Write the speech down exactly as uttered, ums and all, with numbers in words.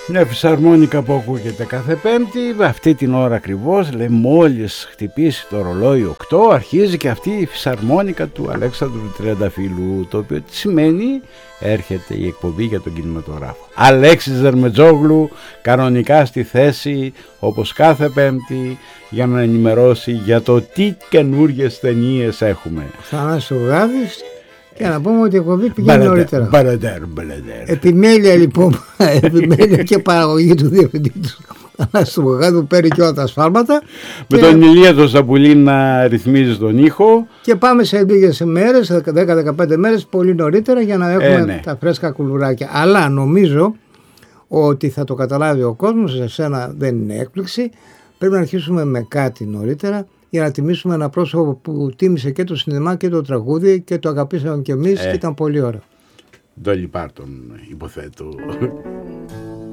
Μια φυσαρμόνικα που ακούγεται κάθε Πέμπτη, αυτή την ώρα ακριβώς, λέει, μόλις χτυπήσει το ρολόι οκτώ, αρχίζει και αυτή η φυσαρμόνικα του Αλέξανδρου Τριανταφύλου, το οποίο τι σημαίνει? Έρχεται η εκπομπή για τον κινηματογράφο. Αλέξης Δερμετζόγλου, κανονικά στη θέση, όπως κάθε Πέμπτη, για να ενημερώσει για το τι καινούργιες ταινίες έχουμε. Θανάσης Γάδης. Και να πούμε ότι η εκπομπή πηγαίνει νωρίτερα. Μπαλαντέρ, μπαλαντέρ. Επιμέλεια λοιπόν, επιμέλεια και παραγωγή του διευθυντή του Θανάση του Γάδη που παίρνει και όλα τα σφάλματα. Με και... τον Ηλία τον Σαμπουλή να ρυθμίζει τον ήχο. Και πάμε σε λίγες μέρες, δέκα με δεκαπέντε μέρες, πολύ νωρίτερα για να έχουμε ε, ναι. τα φρέσκα κουλουράκια. Αλλά νομίζω ότι θα το καταλάβει ο κόσμος, σε σένα δεν είναι έκπληξη. Πρέπει να αρχίσουμε με κάτι νωρίτερα, για να τιμήσουμε ένα πρόσωπο που τίμησε και το σινεμά και το τραγούδι και το αγαπήσαμε κι εμείς ε. και ήταν πολύ ωραίο. Ντόλι Πάρτον, υποθέτω.